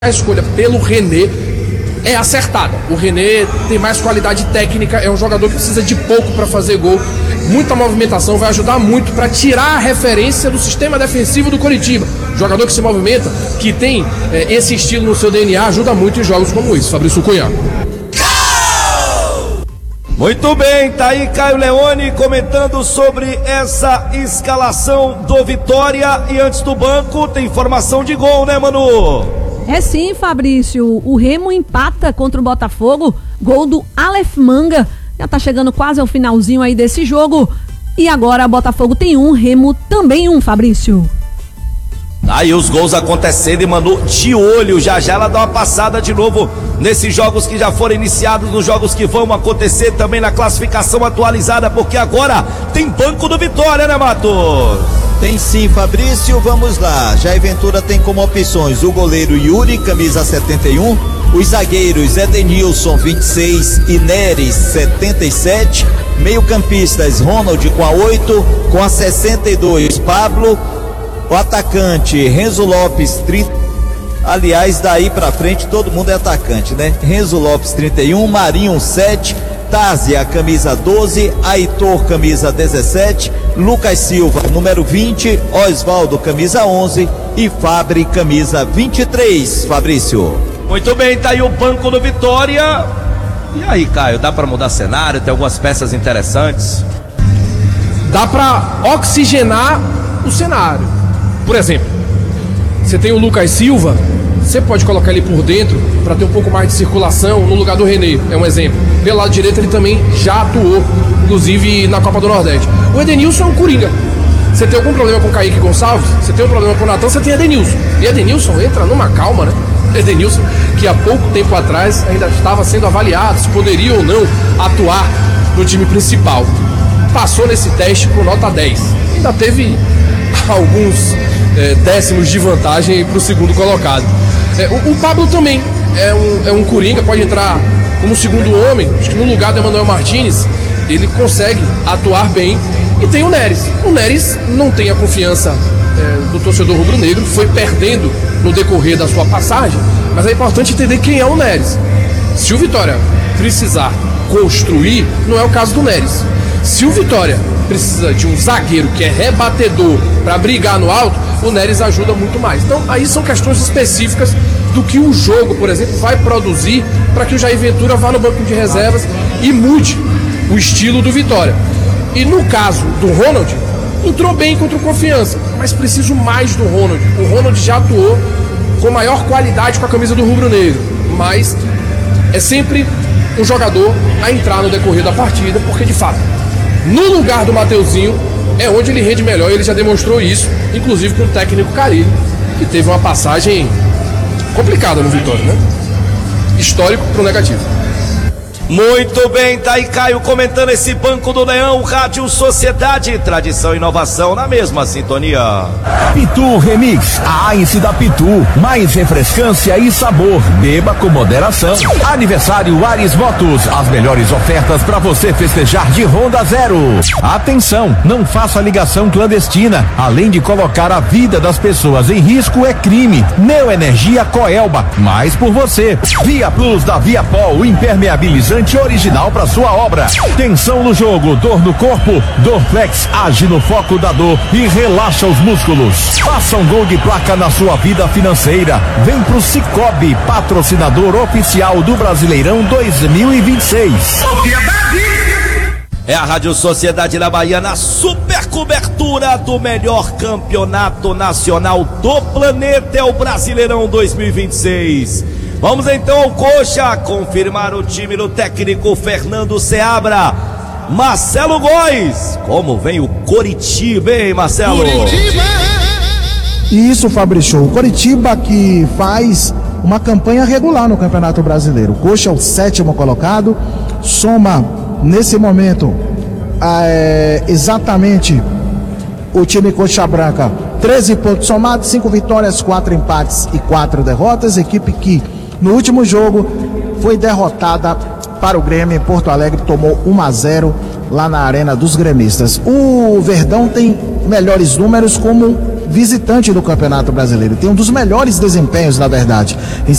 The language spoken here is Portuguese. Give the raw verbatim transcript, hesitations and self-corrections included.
A escolha pelo René é acertada. O René tem mais qualidade técnica, é um jogador que precisa de pouco para fazer gol. Muita movimentação vai ajudar muito para tirar a referência do sistema defensivo do Coritiba. Jogador que se movimenta, que tem é, esse estilo no seu D N A, ajuda muito em jogos como esse. Fabrício Cunha. Muito bem, tá aí Caio Leone comentando sobre essa escalação do Vitória. E antes do banco tem informação de gol, né, Manu? É sim, Fabrício, o Remo empata contra o Botafogo, gol do Aleph Manga, já tá chegando quase ao finalzinho aí desse jogo, e agora o Botafogo tem um, Remo também um, Fabrício. Aí os gols acontecendo e Manu de olho, já já ela dá uma passada de novo nesses jogos que já foram iniciados, nos jogos que vão acontecer também na classificação atualizada, porque agora tem banco do Vitória, né, Matos? Tem sim, Fabrício, vamos lá. Jair Ventura tem como opções o goleiro Yuri, camisa setenta e um, os zagueiros Edenilson, vinte e seis, e Neres, setenta e sete, meio-campistas Ronald com a oito, com a sessenta e dois, Pablo, o atacante Renzo Lopes, trinta, aliás, daí pra frente todo mundo é atacante, né? Renzo Lopes, trinta e um, Marinho, sete, Tázia, camisa doze, Aitor, camisa dezessete, Lucas Silva, número vinte, Osvaldo, camisa onze e Fabri, camisa vinte e três, Fabrício. Muito bem, tá aí o banco do Vitória. E aí, Caio, dá pra mudar cenário? Tem algumas peças interessantes? Dá pra oxigenar o cenário. Por exemplo, você tem o Lucas Silva, você pode colocar ele por dentro para ter um pouco mais de circulação no lugar do René, é um exemplo. Pelo lado direito ele também já atuou, inclusive na Copa do Nordeste. O Edenilson é um coringa. Você tem algum problema com o Kaique Gonçalves? Você tem um problema com o Natan? Você tem Edenilson. E Edenilson entra numa calma, né? Edenilson, que há pouco tempo atrás ainda estava sendo avaliado se poderia ou não atuar no time principal. Passou nesse teste com nota dez. Ainda teve alguns é, décimos de vantagem para o segundo colocado. É, o, o Pablo também é um, é um coringa, pode entrar como segundo homem, acho que no lugar do Emanuel Martins, ele consegue atuar bem. E tem o Neres. O Neres não tem a confiança é, do torcedor rubro-negro, foi perdendo no decorrer da sua passagem, mas é importante entender quem é o Neres. Se o Vitória precisar construir, não é o caso do Neres. Se o Vitória precisa de um zagueiro que é rebatedor para brigar no alto, o Neres ajuda muito mais. Então aí são questões específicas do que o jogo, por exemplo, vai produzir para que o Jair Ventura vá no banco de reservas e mude o estilo do Vitória. E no caso do Ronald, entrou bem contra o Confiança, mas preciso mais do Ronald. O Ronald já atuou com maior qualidade com a camisa do Rubro Negro, mas é sempre um jogador a entrar no decorrer da partida, porque de fato, no lugar do Mateuzinho, é onde ele rende melhor, e ele já demonstrou isso, inclusive com o técnico Carille, que teve uma passagem complicada no Vitória, né? Histórico pro negativo. Muito bem, tá aí Caio comentando esse banco do Leão, Rádio Sociedade, tradição e inovação na mesma sintonia. Pitu Remix, a Ice da Pitu, mais refrescância e sabor, beba com moderação. Aniversário Ares Motos, as melhores ofertas para você festejar de Honda Zero. Atenção, não faça ligação clandestina, além de colocar a vida das pessoas em risco é crime. Neoenergia Coelba, mais por você. Via Plus da Viapol, o impermeabilizante original para sua obra. Tensão no jogo, dor no corpo, Dorflex age no foco da dor e relaxa os músculos. Faça um gol de placa na sua vida financeira. Vem pro Cicobi, patrocinador oficial do Brasileirão dois mil e vinte e seis. É a Rádio Sociedade da Bahia na super cobertura do melhor campeonato nacional do planeta, é o Brasileirão dois mil e vinte e seis. Vamos então ao Coxa confirmar o time do técnico Fernando Seabra. Marcelo Góes, como vem o Coritiba, hein, Marcelo? Coritiba! Isso, Fabrício, o Coritiba que faz uma campanha regular no Campeonato Brasileiro. O Coxa é o sétimo colocado, soma nesse momento é, exatamente o time Coxa Branca, treze pontos somados, cinco vitórias, quatro empates e quatro derrotas, equipe que no último jogo foi derrotada para o Grêmio em Porto Alegre, tomou um a zero lá na Arena dos Gremistas. O Verdão tem melhores números como visitante do Campeonato Brasileiro, tem um dos melhores desempenhos, na verdade, em